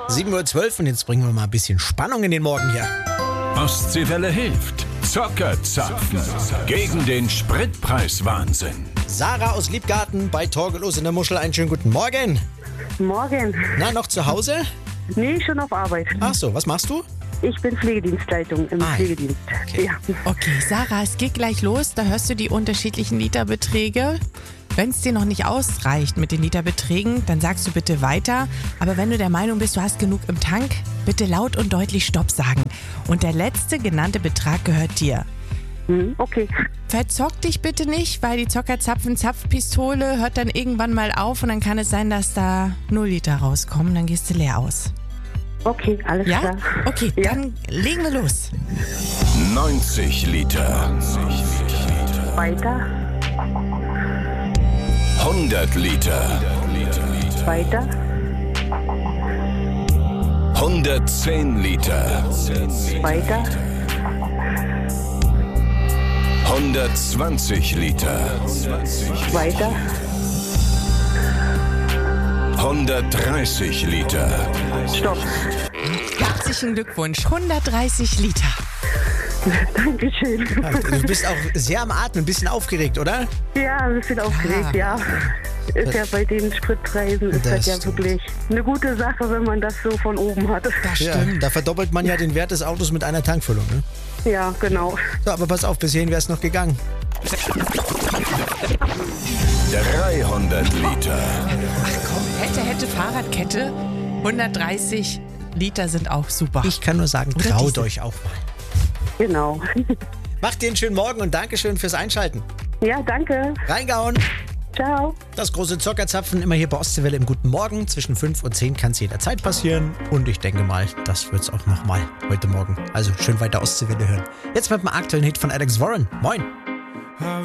7:12 Uhr und jetzt bringen wir mal ein bisschen Spannung in den Morgen hier. Ostseewelle hilft. Zockerzapfen. Gegen den Spritpreiswahnsinn. Sarah aus Liebgarten bei Torgelow in der Muschel. Einen schönen guten Morgen. Morgen. Na, noch zu Hause? Nee, schon auf Arbeit. Ach so, was machst du? Ich bin Pflegedienstleitung im Pflegedienst. Okay. Ja. Okay, Sarah, es geht gleich los. Da hörst du die unterschiedlichen Literbeträge. Wenn es dir noch nicht ausreicht mit den Literbeträgen, dann sagst du bitte weiter. Aber wenn du der Meinung bist, du hast genug im Tank, bitte laut und deutlich Stopp sagen. Und der letzte genannte Betrag gehört dir. Okay. Verzock dich bitte nicht, weil die Zockerzapfen-Zapfpistole hört dann irgendwann mal auf und dann kann es sein, dass da 0 Liter rauskommen. Dann gehst du leer aus. Okay, alles Ja? klar. Okay, Ja. dann legen wir los. 90 Liter. Weiter, 100 Liter. weiter, 110 Liter. weiter, 120 Liter. weiter, 130 Liter. stopp. Herzlichen Glückwunsch, 130 Liter. Dankeschön. Du bist auch sehr am Atmen, ein bisschen aufgeregt, oder? Ja, ein bisschen aufgeregt, ja. Ist ja bei den Spritpreisen ist das ja stimmt. wirklich eine gute Sache, wenn man das so von oben hat. Das Ja, stimmt. da verdoppelt man ja den Wert des Autos mit einer Tankfüllung. Ne? Ja, genau. So, aber pass auf, bis hierhin wäre es noch gegangen. 300 Liter. Ach komm, hätte Fahrradkette. 130 Liter sind auch super. Ich kann nur sagen, Oder traut diese. euch auch mal. Genau. Macht dir einen schönen Morgen und Dankeschön fürs Einschalten. Ja, danke. Reingehauen. Ciao. Das große Zockerzapfen immer hier bei Ostseewelle im Guten Morgen. Zwischen 5 und 10 kann es jederzeit passieren. Und ich denke mal, das wird es auch nochmal heute Morgen. Also schön weiter Ostseewelle hören. Jetzt mit dem aktuellen Hit von Alex Warren. Moin.